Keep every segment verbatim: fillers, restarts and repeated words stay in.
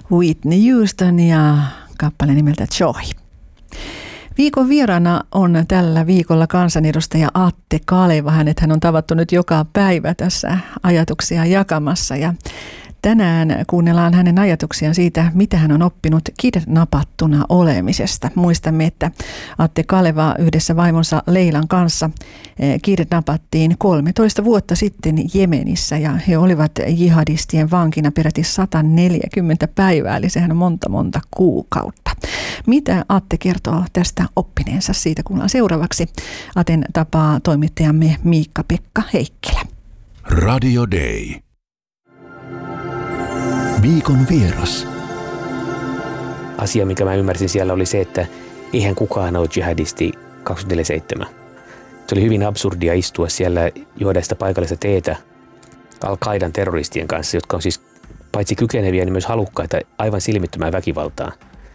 Whitney Houston ja kappale nimeltä Joy. Viikon vieraana on tällä viikolla kansanedustaja Atte Kaleva. Hänet hän on tavattu nyt joka päivä tässä ajatuksia jakamassa ja tänään kuunnellaan hänen ajatuksiaan siitä, mitä hän on oppinut kidnapattuna olemisesta. Muistamme, että Atte Kaleva yhdessä vaimonsa Leilan kanssa kidnappattiin kolmetoista vuotta sitten Jemenissä ja he olivat jihadistien vankina peräti sata neljäkymmentä päivää, eli sehän on monta monta kuukautta. Mitä Atte kertoo tästä oppineensa? Siitä kuullaan seuraavaksi. Aten tapaa toimittajamme Miikka-Pekka Heikkilä. Radio Day. Viikon vieras. Asia, mikä mä ymmärsin siellä, oli se, että eihän kukaan ole jihadisti kaksikymmentäneljä seitsemän. Se oli hyvin absurdia istua siellä juoda sitä paikallista teetä Al-Qaidan terroristien kanssa, jotka on siis paitsi kykeneviä, niin myös halukkaita aivan silmittömään väkivaltaan.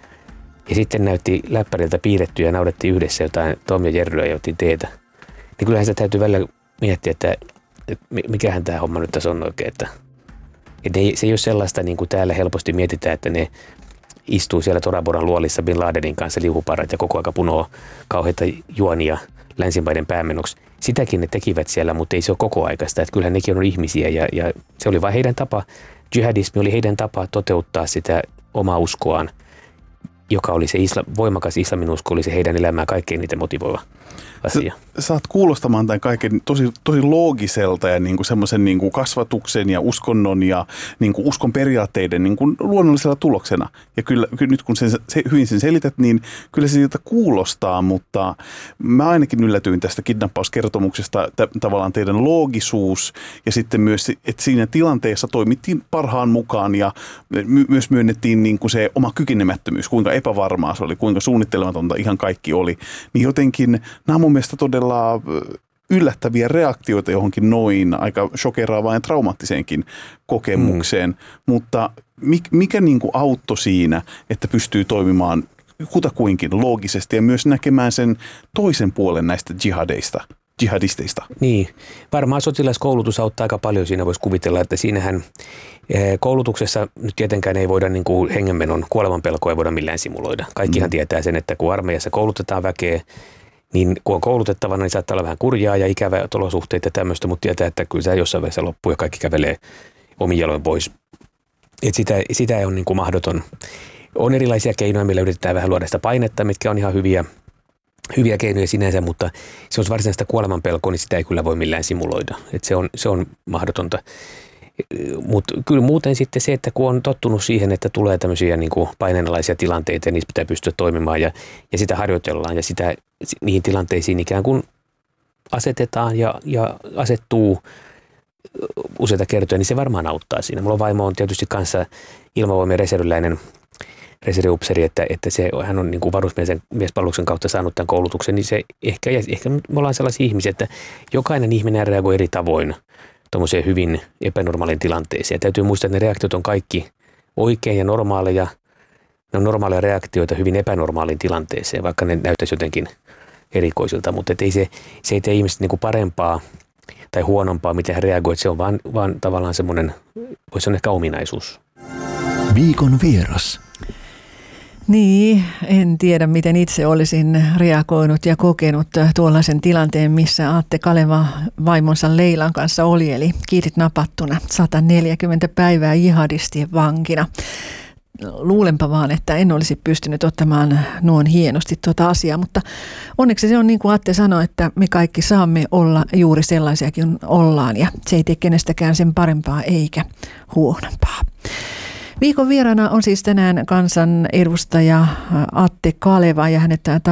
Ja sitten näytti läppäriltä piirrettyä ja naudettiin yhdessä jotain Tom ja Jerryä ja otin teetä. Niin kyllähän sitä täytyy välillä miettiä, että, että mikähän tämä homma nyt tässä on oikein, että Että se ei ole sellaista, niin kuin täällä helposti mietitään, että ne istuu siellä Toraboran luolissa Bin Ladenin kanssa liukuparrat ja koko aika punoo kauheita juonia länsimaiden päämenoksi. Sitäkin ne tekivät siellä, mutta ei se ole koko aikaista. Että kyllähän nekin on ihmisiä ja, ja se oli vain heidän tapa. Jihadismi oli heidän tapa toteuttaa sitä omaa uskoaan, joka oli se isla, voimakas islamin usko, oli se heidän elämää kaikkein niitä motivoiva asia. Sä, saat kuulostamaan tämän kaiken tosi, tosi loogiselta ja niin kuin semmoisen niin kuin kasvatuksen ja uskonnon ja niin kuin uskon periaatteiden niin kuin luonnollisella tuloksena. Ja kyllä, kyllä nyt kun sen, se, hyvin sen selität, niin kyllä se siltä kuulostaa, mutta mä ainakin yllätyin tästä kidnappauskertomuksesta t- tavallaan teidän loogisuus ja sitten myös, että siinä tilanteessa toimittiin parhaan mukaan ja my- myös myönnettiin niin kuin se oma kykenemättömyys, kuinka epävarmaa se oli, kuinka suunnittelematonta ihan kaikki oli. Niin jotenkin nämä on mun mielestä todella yllättäviä reaktioita johonkin noin aika shokeraavaan ja traumaattiseenkin kokemukseen. Mm. Mutta mikä niin kuin auttoi siinä, että pystyy toimimaan kutakuinkin loogisesti ja myös näkemään sen toisen puolen näistä jihadeista, jihadisteista? Niin, varmaan sotilaskoulutus auttaa aika paljon. Siinä voisi kuvitella, että siinähän koulutuksessa nyt tietenkään ei voida niin kuin hengenmenon kuolemanpelkoa ei voida millään simuloida. Kaikkihan mm. tietää sen, että kun armeijassa koulutetaan väkeä, niin kun on koulutettavana, niin saattaa olla vähän kurjaa ja ikävää olosuhteita ja tämmöistä, mutta tietää, että kyllä se jossain vaiheessa loppuu ja kaikki kävelee omin jaloin pois. Et sitä, sitä ei ole niin kuin mahdoton. On erilaisia keinoja, millä yritetään vähän luoda sitä painetta, mitkä on ihan hyviä, hyviä keinoja sinänsä, mutta se on varsinaista kuolemanpelkoa, niin sitä ei kyllä voi millään simuloida. Et se on, se on mahdotonta. Mutta kyllä muuten sitten se, että kun on tottunut siihen, että tulee tämmöisiä niin kuin paineenalaisia tilanteita, niin niissä pitää pystyä toimimaan ja, ja sitä harjoitellaan ja sitä, niihin tilanteisiin ikään kuin asetetaan ja, ja asettuu useita kertoja, niin se varmaan auttaa siinä. Mulla on vaimo on tietysti kanssa ilmavoimien reserviläinen reserviupseri, että, että se, hän on niin kuin varusmiespalveluksen kautta saanut tämän koulutuksen, niin se ehkä, ehkä me ollaan sellaisia ihmisiä, että jokainen ihminen reagoi eri tavoin tuommoiseen hyvin epänormaalin tilanteeseen. Ja täytyy muistaa, että ne reaktiot on kaikki oikein ja normaaleja. Ne on normaaleja reaktioita hyvin epänormaaliin tilanteeseen, vaikka ne näyttäisi jotenkin erikoisilta. Mutta ei se, se ei tee ihmistä niin kuin parempaa tai huonompaa, miten hän reagoi. Se on vaan, vaan tavallaan semmoinen, voisi sanoa ehkä ominaisuus. Viikon vieras. Niin, en tiedä miten itse olisin reagoinut ja kokenut tuollaisen tilanteen, missä Atte Kaleva vaimonsa Leilan kanssa oli, eli kidnapattuna sata neljäkymmentä päivää jihadistien vankina. Luulenpa vaan, että en olisi pystynyt ottamaan noin hienosti tuota asiaa, mutta onneksi se on niin kuin Atte sanoi, että me kaikki saamme olla juuri sellaisiakin ollaan ja se ei tee kenestäkään sen parempaa eikä huonompaa. Viikon vieraana on siis tänään kansanedustaja Atte Kaleva ja hänet